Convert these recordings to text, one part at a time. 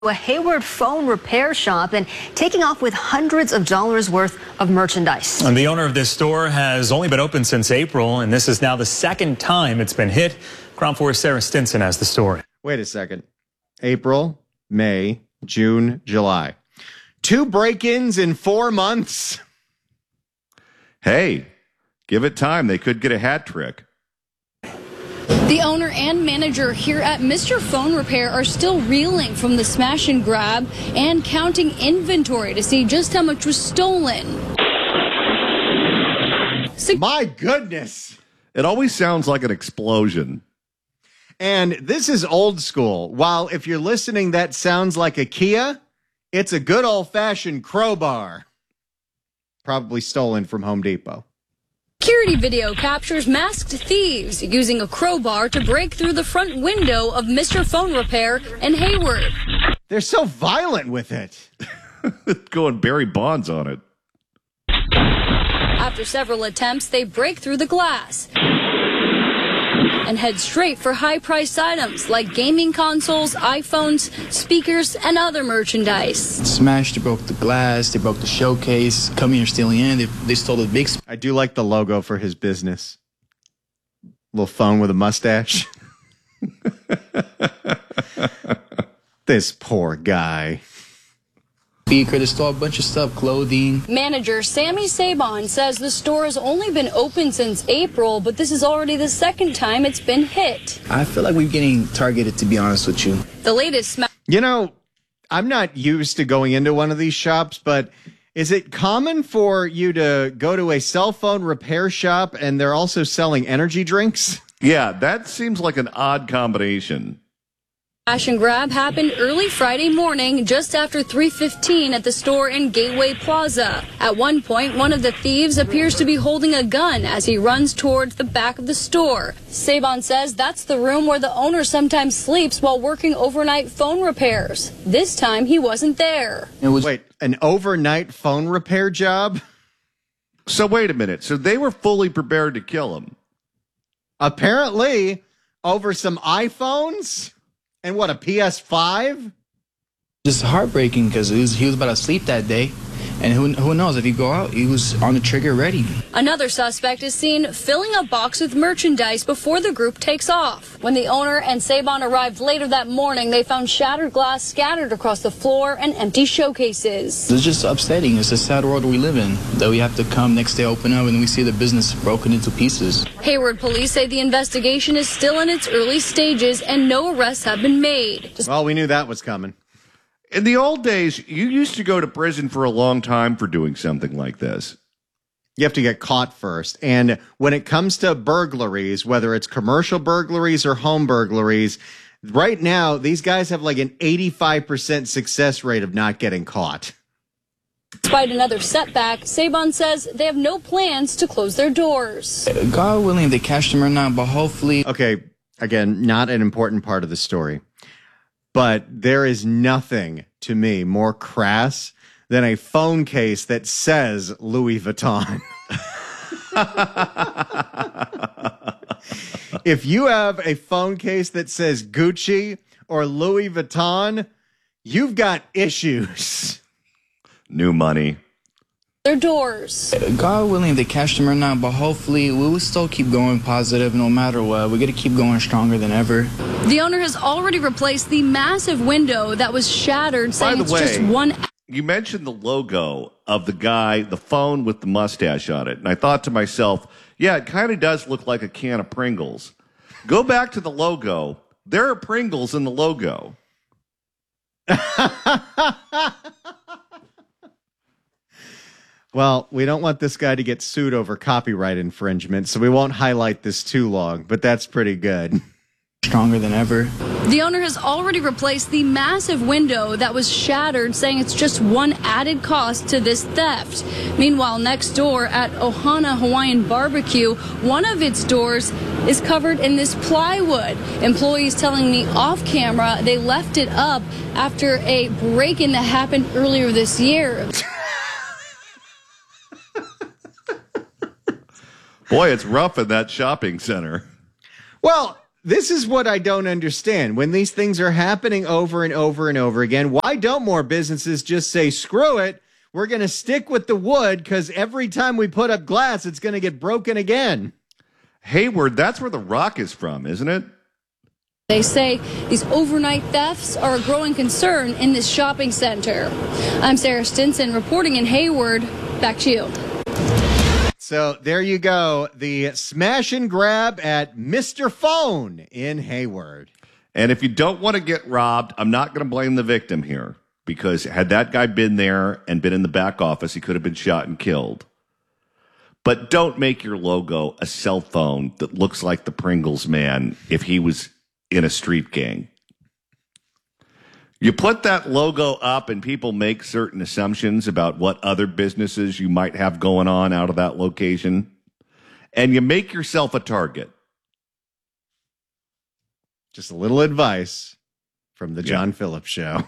A Hayward phone repair shop and taking off with hundreds of dollars worth of merchandise. And the owner of this store has only been open since April, and this is now the second time it's been hit. KRON 4's Sarah Stinson has the story. Wait a second. April, May, June, July. 2 break-ins in 4 months. Hey, give it time. They could get a hat trick. The owner and manager here at Mr. Phone Repair are still reeling from the smash and grab and counting inventory to see just how much was stolen. My goodness. It always sounds like an explosion. And this is old school. While if you're listening, that sounds like a Kia, it's a good old-fashioned crowbar. Probably stolen from Home Depot. Security video captures masked thieves using a crowbar to break through the front window of Mr. Phone Repair in Hayward. They're so violent with it. Going Barry Bonds on it. After several attempts, they break through the glass and head straight for high-priced items like gaming consoles, iPhones, speakers, and other merchandise. Smashed, they broke the glass, they broke the showcase, coming here stealing in, they stole the big... I do like the logo for his business. Little phone with a mustache. This poor guy. Speaker, they stole a bunch of stuff, clothing. Manager Sammy Sabon says the store has only been open since April, but this is already the second time it's been hit. I feel like we're getting targeted, to be honest with you. The latest You know, I'm not used to going into one of these shops, but is it common for you to go to a cell phone repair shop and they're also selling energy drinks? Yeah, that seems like an odd combination. smash and grab happened early Friday morning just after 3:15 at the store in Gateway Plaza. At one point, one of the thieves appears to be holding a gun as he runs towards the back of the store. Sabon says that's the room where the owner sometimes sleeps while working overnight phone repairs. This time he wasn't there. Wait, an overnight phone repair job? So wait a minute. So they were fully prepared to kill him. Apparently, over some iPhones? And what, a PS5? Just heartbreaking because he was about to sleep that day. And who knows, if he go out, he was on the trigger ready. Another suspect is seen filling a box with merchandise before the group takes off. When the owner and Sabon arrived later that morning, they found shattered glass scattered across the floor and empty showcases. It's just upsetting. It's a sad world we live in, that we have to come next day, open up, and we see the business broken into pieces. Hayward police say the investigation is still in its early stages and no arrests have been made. Well, we knew that was coming. In the old days, you used to go to prison for a long time for doing something like this. You have to get caught first. And when it comes to burglaries, whether it's commercial burglaries or home burglaries, right now, these guys have like an 85% success rate of not getting caught. Despite another setback, Sabon says they have no plans to close their doors. God willing, if they catch them or not, but hopefully... Okay, again, not an important part of the story. But there is nothing to me more crass than a phone case that says Louis Vuitton. If you have a phone case that says Gucci or Louis Vuitton, you've got issues. New money. Their doors. God willing, if they catch them or not, but hopefully we will still keep going positive no matter what. We're going to keep going stronger than ever. The owner has already replaced the massive window that was shattered, saying it's just one... You mentioned the logo of the guy, the phone with the mustache on it, and I thought to myself, yeah, it kind of does look like a can of Pringles. Go back to the logo. There are Pringles in the logo. Well, we don't want this guy to get sued over copyright infringement, so we won't highlight this too long, but that's pretty good. Stronger than ever. The owner has already replaced the massive window that was shattered, saying it's just one added cost to this theft. Meanwhile, next door at Ohana Hawaiian Barbecue, one of its doors is covered in this plywood. Employees telling me off camera they left it up after a break-in that happened earlier this year. Boy, it's rough in that shopping center. Well, this is what I don't understand. When these things are happening over and over and over again, why don't more businesses just say, screw it, we're going to stick with the wood because every time we put up glass, it's going to get broken again? Hayward, that's where the rock is from, isn't it? They say these overnight thefts are a growing concern in this shopping center. I'm Sarah Stinson reporting in Hayward. Back to you. So there you go. The smash and grab at Mr. Phone in Hayward. And if you don't want to get robbed, I'm not going to blame the victim here, because had that guy been there and been in the back office, he could have been shot and killed. But don't make your logo a cell phone that looks like the Pringles man if he was in a street gang. You put that logo up and people make certain assumptions about what other businesses you might have going on out of that location, and you make yourself a target. Just a little advice from the John Phillips Show.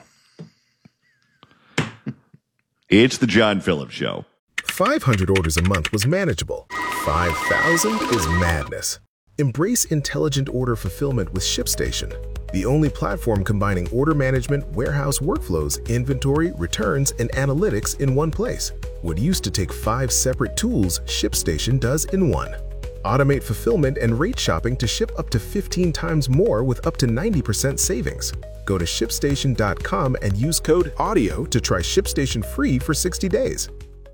It's the John Phillips Show. 500 orders a month was manageable. 5,000 is madness. Embrace intelligent order fulfillment with ShipStation, the only platform combining order management, warehouse workflows, inventory, returns, and analytics in one place. What used to take 5 separate tools, ShipStation does in one. Automate fulfillment and rate shopping to ship up to 15 times more with up to 90% savings. Go to ShipStation.com and use code AUDIO to try ShipStation free for 60 days.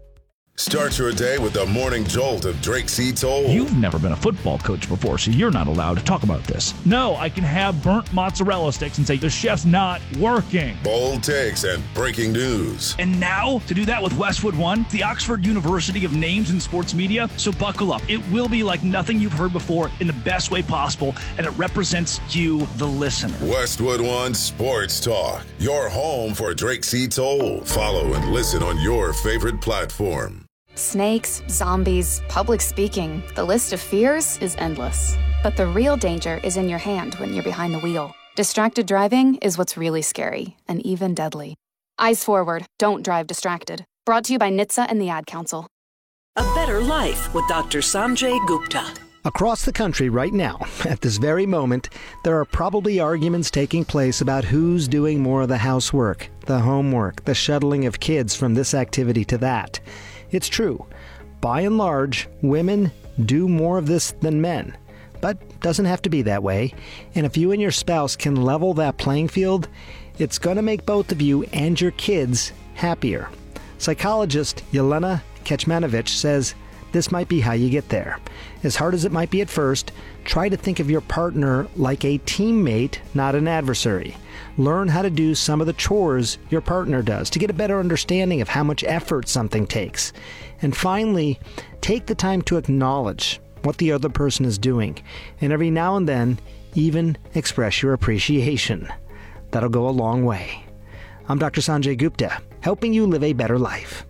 Start your day with the morning jolt of Drake C. Toll. You've never been a football coach before, so you're not allowed to talk about this. No, I can have burnt mozzarella sticks and say the chef's not working. Bold takes and breaking news. And now, to do that with Westwood One, the Oxford University of names in sports media. So buckle up. It will be like nothing you've heard before in the best way possible, and it represents you, the listener. Westwood One Sports Talk, your home for Drake C. Toll. Follow and listen on your favorite platform. Snakes, zombies, public speaking, the list of fears is endless. But the real danger is in your hand when you're behind the wheel. Distracted driving is what's really scary and even deadly. Eyes forward, don't drive distracted. Brought to you by NHTSA and the Ad Council. A better life with Dr. Sanjay Gupta. Across the country right now, at this very moment, there are probably arguments taking place about who's doing more of the housework, the homework, the shuttling of kids from this activity to that. It's true. By and large, women do more of this than men. But doesn't have to be that way. And if you and your spouse can level that playing field, it's going to make both of you and your kids happier. Psychologist Yelena Kecmanovic says this might be how you get there. As hard as it might be at first, try to think of your partner like a teammate, not an adversary. Learn how to do some of the chores your partner does to get a better understanding of how much effort something takes. And finally, take the time to acknowledge what the other person is doing, and every now and then, even express your appreciation. That'll go a long way. I'm Dr. Sanjay Gupta, helping you live a better life.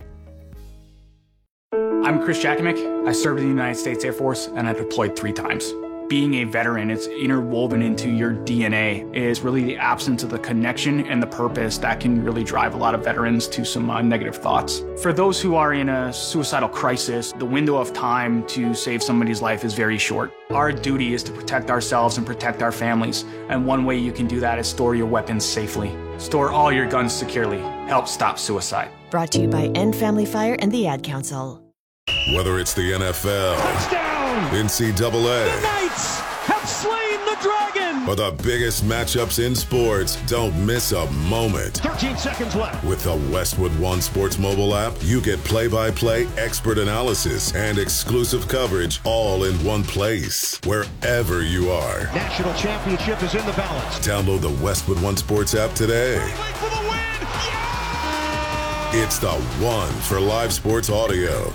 I'm Chris Jakimick. I served in the United States Air Force and I deployed 3 times. Being a veteran, it's interwoven into your DNA. It is really the absence of the connection and the purpose that can really drive a lot of veterans to some negative thoughts. For those who are in a suicidal crisis, the window of time to save somebody's life is very short. Our duty is to protect ourselves and protect our families. And one way you can do that is store your weapons safely. Store all your guns securely. Help stop suicide. Brought to you by End Family Fire and the Ad Council. Whether it's the NFL, touchdown, NCAA, the Knights have slain the dragon, or the biggest matchups in sports, don't miss a moment. 13 seconds left. With the Westwood One Sports mobile app, you get play-by-play expert analysis and exclusive coverage all in one place, wherever you are. National championship is in the balance. Download the Westwood One Sports app today. For the win. Yeah! It's the one for live sports audio.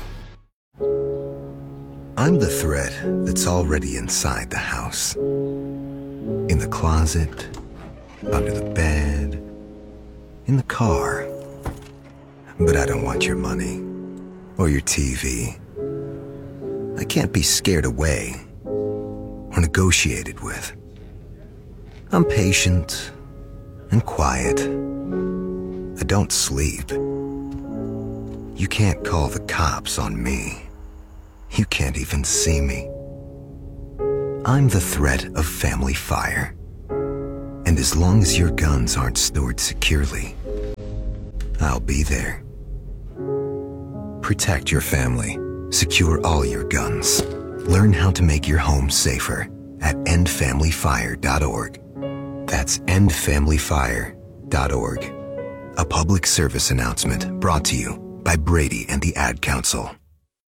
I'm the thread that's already inside the house. In the closet, under the bed, in the car. But I don't want your money or your TV. I can't be scared away or negotiated with. I'm patient and quiet. I don't sleep. You can't call the cops on me. You can't even see me. I'm the threat of family fire. And as long as your guns aren't stored securely, I'll be there. Protect your family. Secure all your guns. Learn how to make your home safer at endfamilyfire.org. That's endfamilyfire.org. A public service announcement brought to you by Brady and the Ad Council.